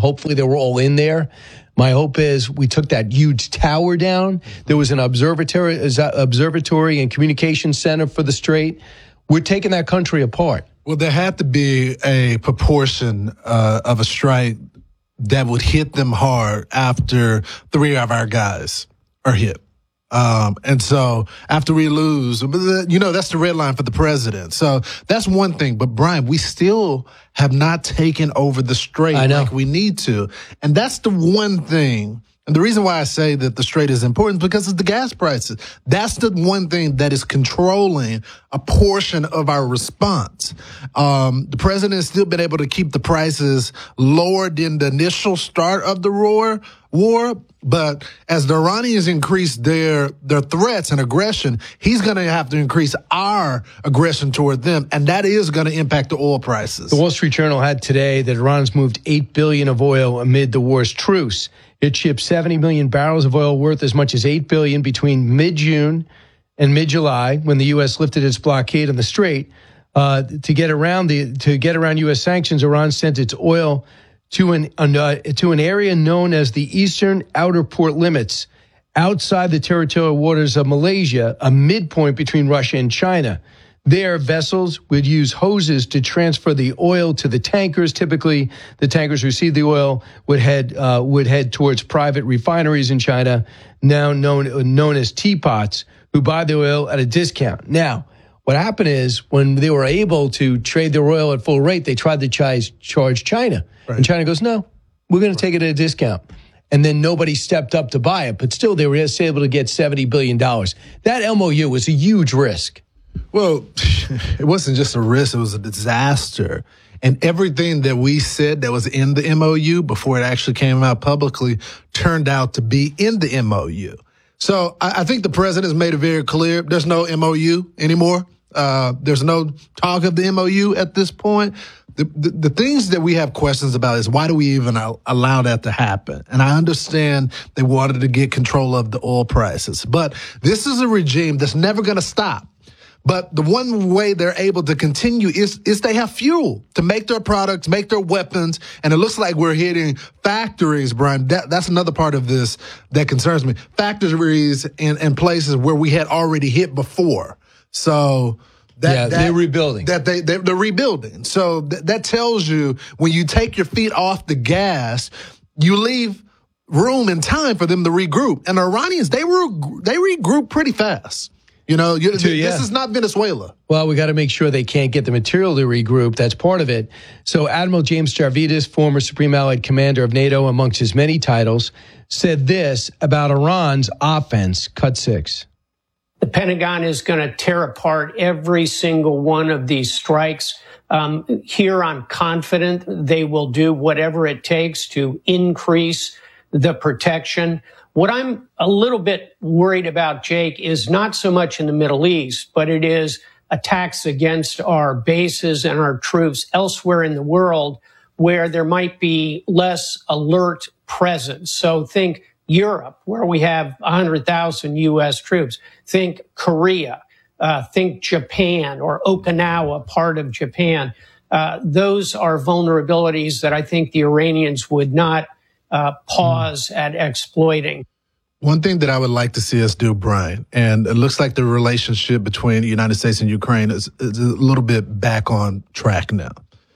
Hopefully they were all in there. My hope is we took that huge tower down. There was an observatory and communication center for the Strait. We're taking that country apart. Well, there had to be a proportion of a strike that would hit them hard after 3 of our guys are hit. And so after we lose, that's the red line for the president. So that's one thing. But Brian, we still have not taken over the Strait like we need to. And that's the one thing. And the reason why I say that the Strait is important is because of the gas prices. That's the one thing that is controlling a portion of our response. The president has still been able to keep the prices lower than the initial start of the war. But as the Iranians increase their threats and aggression, he's going to have to increase our aggression toward them, and that is going to impact the oil prices. The Wall Street Journal had today that Iran's moved $8 billion of oil amid the war's truce. It shipped 70 million barrels of oil worth as much as $8 billion between mid-June and mid-July, when the U.S. lifted its blockade on the Strait. To get around U.S. sanctions, Iran sent its oil to an area known as the Eastern Outer Port Limits, outside the territorial waters of Malaysia, a midpoint between Russia and China. There, vessels would use hoses to transfer the oil to the tankers. Typically, the tankers receive the oil would head towards private refineries in China, now known as teapots, who buy the oil at a discount. Now, what happened is when they were able to trade their oil at full rate, they tried to charge China. Right. And China goes, no, we're going to take it at a discount. And then nobody stepped up to buy it. But still, they were able to get $70 billion. That MOU was a huge risk. Well, it wasn't just a risk. It was a disaster. And everything that we said that was in the MOU before it actually came out publicly turned out to be in the MOU. So I think the president has made it very clear there's no MOU anymore. There's no talk of the MOU at this point. The things that we have questions about is why do we even allow that to happen? And I understand they wanted to get control of the oil prices, but this is a regime that's never going to stop. But the one way they're able to continue is they have fuel to make their products, make their weapons. And it looks like we're hitting factories, Brian. That's another part of this that concerns me. Factories in places where we had already hit before. So they're rebuilding. They're rebuilding. So that tells you when you take your feet off the gas, you leave room and time for them to regroup. And the Iranians, they regroup pretty fast. This is not Venezuela. Well, we got to make sure they can't get the material to regroup. That's part of it. So Admiral James Stavridis, former Supreme Allied Commander of NATO, amongst his many titles, said this about Iran's offense. Cut 6. The Pentagon is going to tear apart every single one of these strikes. Here, I'm confident they will do whatever it takes to increase the protection. What I'm a little bit worried about, Jake, is not so much in the Middle East, but it is attacks against our bases and our troops elsewhere in the world where there might be less alert presence. So think Europe, where we have 100,000 U.S. troops. Think Korea. Think Japan or Okinawa, part of Japan. Those are vulnerabilities that I think the Iranians would not pause at exploiting. One thing that I would like to see us do, Brian, and it looks like the relationship between the United States and Ukraine is a little bit back on track now.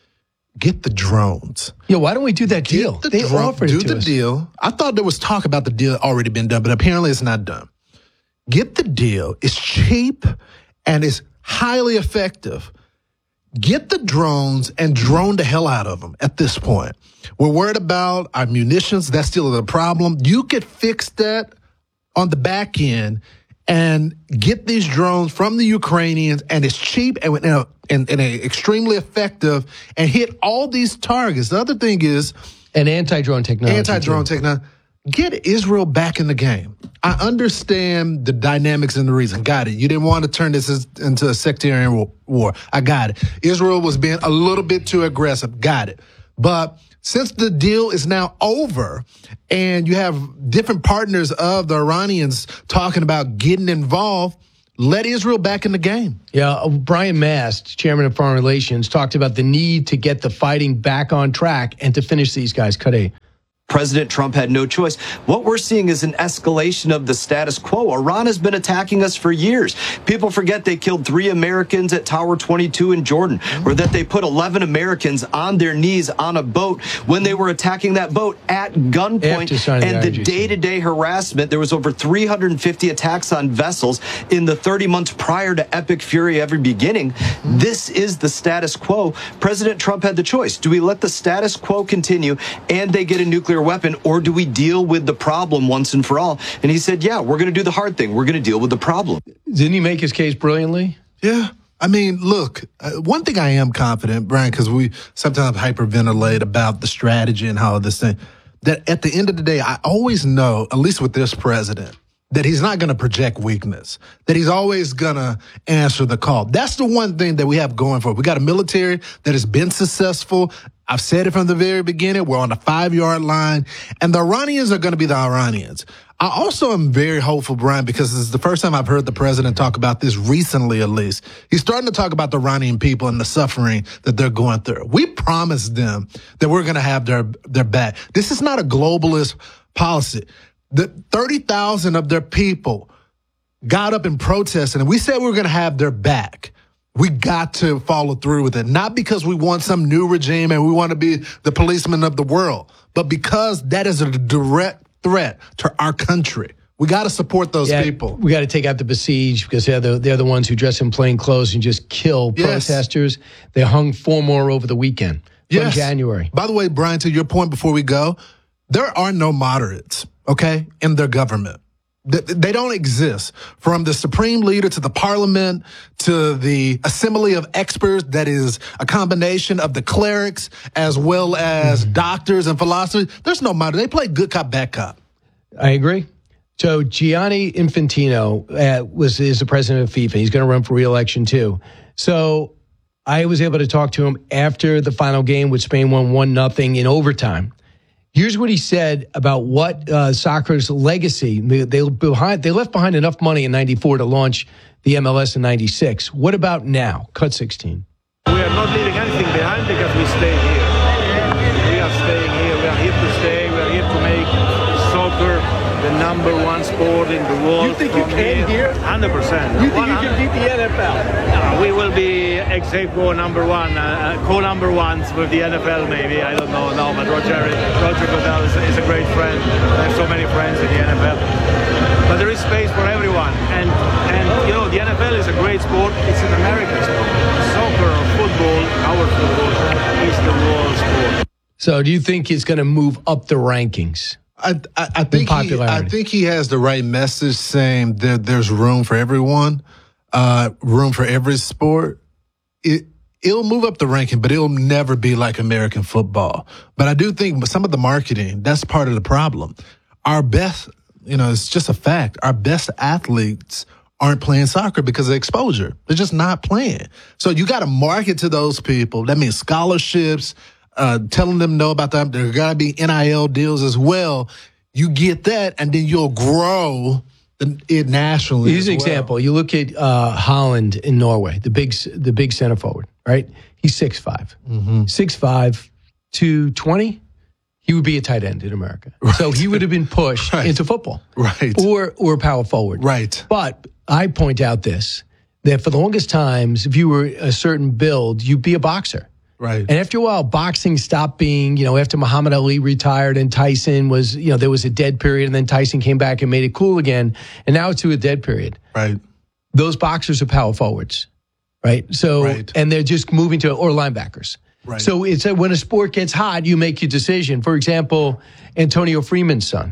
Get the drones. Yeah, why don't we do that deal? They offered it to us. Deal. I thought there was talk about the deal already been done, but apparently it's not done. Get the deal. It's cheap and it's highly effective. Get the drones and drone the hell out of them at this point. We're worried about our munitions. That's still a problem. You could fix that on the back end and get these drones from the Ukrainians, and it's cheap and extremely effective and hit all these targets. The other thing is... And anti-drone technology. Get Israel back in the game. I understand the dynamics and the reason. Got it. You didn't want to turn this into a sectarian war. I got it. Israel was being a little bit too aggressive. Got it. But since the deal is now over and you have different partners of the Iranians talking about getting involved, let Israel back in the game. Yeah, Brian Mast, chairman of Foreign Relations, talked about the need to get the fighting back on track and to finish these guys. Kadeh. President Trump had no choice. What we're seeing is an escalation of the status quo. Iran has been attacking us for years. People forget they killed 3 Americans at Tower 22 in Jordan, or that they put 11 Americans on their knees on a boat when they were attacking that boat at gunpoint. And the day-to-day harassment, there was over 350 attacks on vessels in the 30 months prior to Epic Fury ever beginning. This is the status quo. President Trump had the choice. Do we let the status quo continue and they get a nuclear weapon, or do we deal with the problem once and for all? And he said, yeah, we're going to do the hard thing. We're going to deal with the problem. Didn't he make his case brilliantly? Yeah. I mean, look, one thing I am confident, Brian, because we sometimes hyperventilate about the strategy and how this thing, that at the end of the day, I always know, at least with this president, that he's not going to project weakness, that he's always going to answer the call. That's the one thing that we have going for it. We got a military that has been successful. I've said it from the very beginning. We're on the 5-yard line, and the Iranians are going to be the Iranians. I also am very hopeful, Brian, because this is the first time I've heard the president talk about this recently, at least. He's starting to talk about the Iranian people and the suffering that they're going through. We promised them that we're going to have their back. This is not a globalist policy. The 30,000 of their people got up and protested, and we said we were going to have their back. We got to follow through with it, not because we want some new regime and we want to be the policeman of the world, but because that is a direct threat to our country. We got to support those people. We got to take out the besieged because they're the ones who dress in plain clothes and just kill protesters. They hung 4 more over the weekend from January. By the way, Brian, to your point before we go, there are no moderates, okay, in their government. They don't exist. From the supreme leader to the parliament to the assembly of experts that is a combination of the clerics as well as doctors and philosophers. There's no moderate. They play good cop, bad cop. I agree. So Gianni Infantino is the president of FIFA. He's going to run for re-election too. So I was able to talk to him after the final game, with Spain won 1-0 in overtime. Here's what he said about what soccer's legacy. They left behind enough money in '94 to launch the MLS in '96. What about now? Cut 16. We are not leaving anything behind because we stay here. We are staying here. We are here to stay. We are here to make soccer the #1 sport in the world. You think you can here? 100%. You think you can beat the NFL? We will be ex-aequo #1, co-number ones with the NFL maybe. I don't know. No, but Roger Goodell is a great friend. I have so many friends in the NFL. But there is space for everyone. And you know, the NFL is a great sport. It's an American sport. Soccer or football, our football, is the world sport. So do you think it's going to move up the rankings? I think he has the right message, saying that there's room for everyone, room for every sport. It'll move up the ranking, but it'll never be like American football. But I do think some of the marketing, that's part of the problem. Our best, it's just a fact. Our best athletes aren't playing soccer because of exposure. They're just not playing. So you got to market to those people. That means scholarships, telling them know about them. There got to be NIL deals as well. You get that, and then you'll grow it nationally. Here's an example. You look at Holland in Norway, the big center forward, right? He's 6'5". 6'5", 220. He would be a tight end in America. Right. So he would have been pushed into football. Right. Or power forward. Right. But I point out that for the longest times, if you were a certain build, you'd be a boxer. Right. And after a while, boxing stopped being, after Muhammad Ali retired and Tyson was, there was a dead period, and then Tyson came back and made it cool again. And now it's to a dead period. Right. Those boxers are power forwards. Right. So, and they're just moving to, or linebackers. Right. So it's when a sport gets hot, you make your decision. For example, Antonio Freeman's son.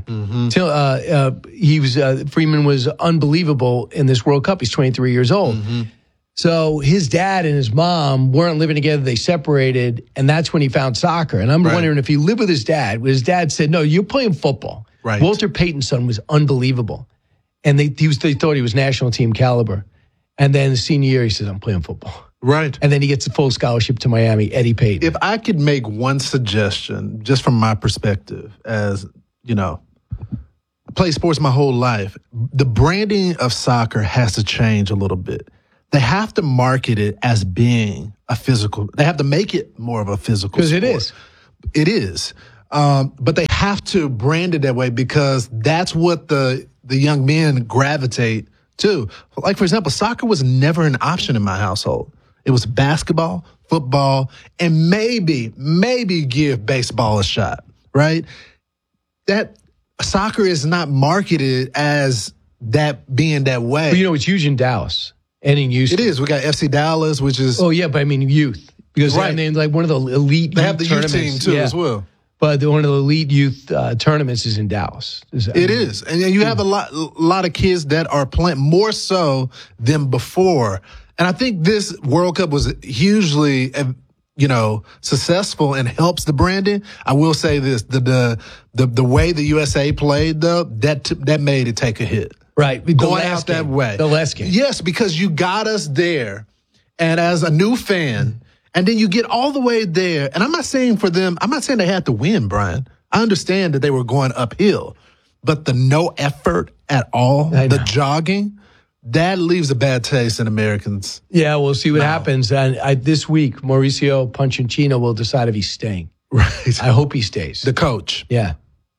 Freeman was unbelievable in this World Cup. He's 23 years old. So his dad and his mom weren't living together. They separated, and that's when he found soccer. And I'm wondering if he lived with his dad. His dad said, no, you're playing football. Right. Walter Payton's son was unbelievable. And they thought he was national team caliber. And then the senior year, he says, I'm playing football. Right. And then he gets a full scholarship to Miami, Eddie Payton. If I could make one suggestion, just from my perspective as, a played sports my whole life. The branding of soccer has to change a little bit. They have to market it as being a physical. They have to make it more of a physical sport. Because It is. But they have to brand it that way because that's what the young men gravitate to. Like, for example, soccer was never an option in my household. It was basketball, football, and maybe give baseball a shot, right? That soccer is not marketed as that being that way. But, it's huge in Dallas and in Houston. It is. We got FC Dallas, which is... Oh, yeah, but I mean youth. Because Right. I mean, like one of the elite They have the youth tournaments. team, too, as well. But one of the elite youth tournaments is in Dallas. It is. And you have a lot of kids that are playing more so than before. And I think this World Cup was hugely, successful and helps the branding. I will say this, the way the USA played though, that made it take a hit. Right. Going out that way. The last game. Yes, because you got us there. And as a new fan, and then you get all the way there. And I'm not saying they had to win, Brian. I understand that they were going uphill. But the no effort at all, the jogging, that leaves a bad taste in Americans. Yeah, we'll see what happens. And this week, Mauricio Pochettino will decide if he's staying. Right. I hope he stays. The coach. Yeah.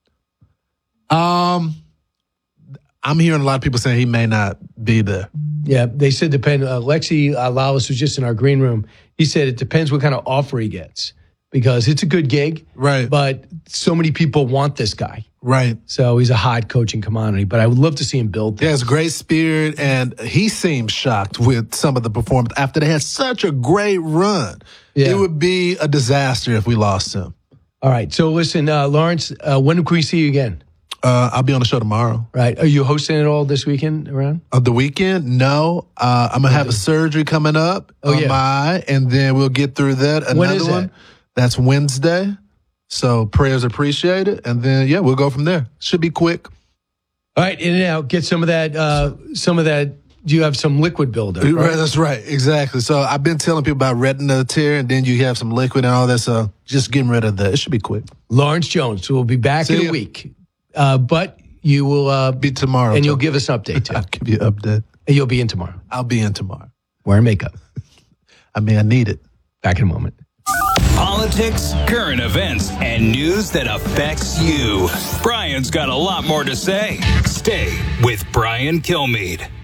I'm hearing a lot of people saying he may not be there. Yeah, they said depend. Alexi Lalas was just in our green room. He said it depends what kind of offer he gets because it's a good gig. Right. But so many people want this guy. Right. So he's a hot coaching commodity. But I would love to see him build. He has great spirit, and he seemed shocked with some of the performance after they had such a great run. Yeah. It would be a disaster if we lost him. All right. So listen, Lawrence, when can we see you again? I'll be on the show tomorrow. Right. Are you hosting it all this weekend around? Of the weekend? No. I'm going to have a surgery coming up on my eye, and then we'll get through that. Another When is that? one. That's Wednesday. So prayers appreciated. And then, we'll go from there. Should be quick. All right. In and out. Get some of that. Do you have some liquid buildup? Right, that's right. Exactly. So I've been telling people about retina tear, and then you have some liquid and all that. So just getting rid of that. It should be quick. Lawrence Jones will be back in a week. But you will be tomorrow. And you'll give us an update, too. I'll give you an update. And you'll be in tomorrow. I'll be in tomorrow. Wearing makeup. I need it. Back in a moment. Politics, current events, and news that affects you. Brian's got a lot more to say. Stay with Brian Kilmeade.